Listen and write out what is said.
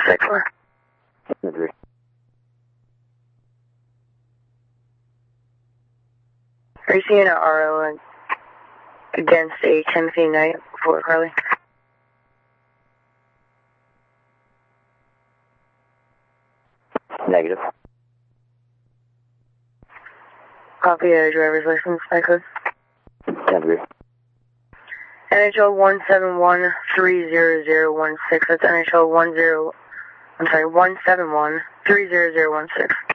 6-4. Agree. Are you seeing an RO against a Timothy Knight for Carly? Negative. Copy a driver's license, my code. 10-3. NHL 171-30016. That's NHL 171-30016.